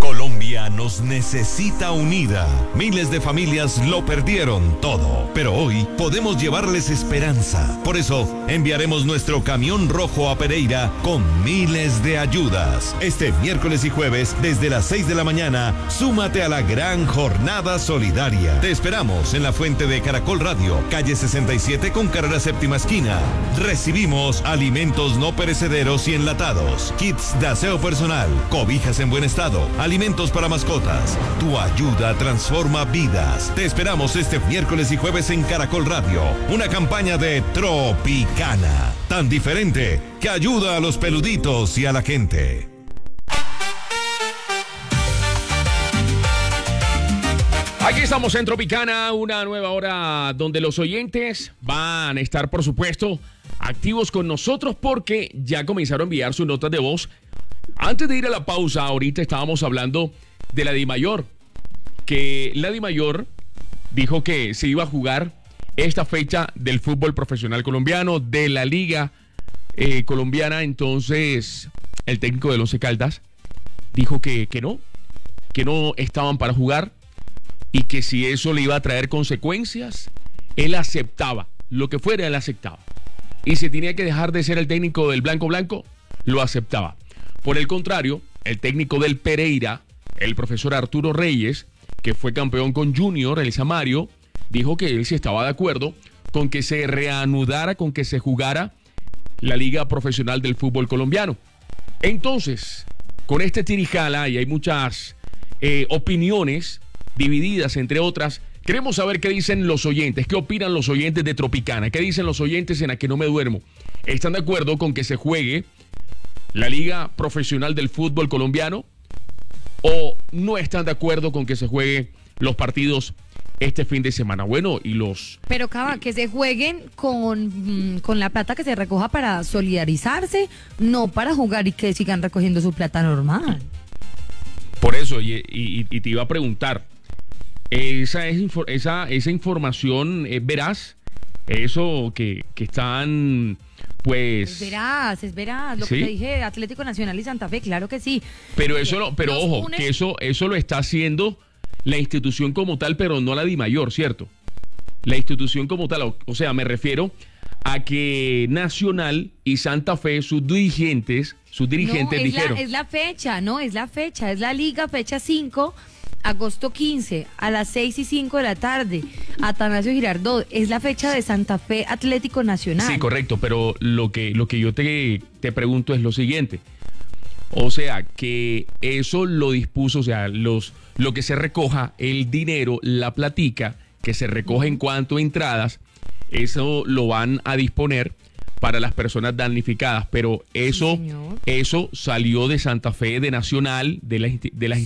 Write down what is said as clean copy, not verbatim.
Colombia nos necesita unida. Miles de familias lo perdieron todo, pero hoy podemos llevarles esperanza. Por eso enviaremos nuestro camión rojo a Pereira con miles de ayudas. Este miércoles y jueves desde las 6 de la mañana, súmate a la gran jornada solidaria. Te esperamos en la fuente de Caracol Radio, calle 67 con carrera séptima esquina. Recibimos alimentos no perecederos y enlatados, kits de aseo personal, cobijas en buen estado, alimentos para mascotas. Tu ayuda transforma vidas. Te esperamos este miércoles y jueves en Caracol Radio. Una campaña de Tropicana, tan diferente que ayuda a los peluditos y a la gente. Aquí estamos en Tropicana, una nueva hora donde los oyentes van a estar, por supuesto, activos con nosotros porque ya comenzaron a enviar sus notas de voz. Antes de ir a la pausa, ahorita estábamos hablando de la DIMAYOR, que la DIMAYOR dijo que se iba a jugar esta fecha del fútbol profesional colombiano, de la Liga Colombiana. Entonces, el técnico del Once Caldas dijo que no estaban para jugar y que si eso le iba a traer consecuencias, él aceptaba, lo que fuera él aceptaba. Y si tenía que dejar de ser el técnico del Blanco Blanco, lo aceptaba. Por el contrario, el técnico del Pereira, el profesor Arturo Reyes, que fue campeón con Junior, el Samario, dijo que él sí estaba de acuerdo con que se reanudara, con que se jugara la Liga Profesional del Fútbol Colombiano. Entonces, con este tirijala, y hay muchas opiniones divididas, entre otras, queremos saber qué dicen los oyentes, qué opinan los oyentes de Tropicana, qué dicen los oyentes en A Que No Me Duermo. ¿Están de acuerdo con que se juegue la Liga Profesional del Fútbol Colombiano o no están de acuerdo con que se jueguen los partidos este fin de semana? Bueno, y los... Pero que se jueguen con la plata que se recoja para solidarizarse, no para jugar y que sigan recogiendo su plata normal. Por eso, y te iba a preguntar, esa información es veraz, eso que están... Pues es veraz, lo ¿sí? que te dije de Atlético Nacional y Santa Fe, claro que sí. Pero ojo, que eso lo está haciendo la institución como tal, pero no la DIMAYOR, ¿cierto? La institución como tal, o sea, me refiero a que Nacional y Santa Fe, sus dirigentes dijeron... Es la fecha, es la liga, fecha 5, agosto 15, a las 6:05 de la tarde, Atanasio Girardot, es la fecha de Santa Fe Atlético Nacional. Sí, correcto, pero lo que yo te pregunto es lo siguiente. O sea, que eso lo dispuso, o sea, lo que se recoja, el dinero, la platica, que se recoge en cuanto a entradas, eso lo van a disponer para las personas damnificadas, pero eso salió de Santa Fe, de Nacional, de las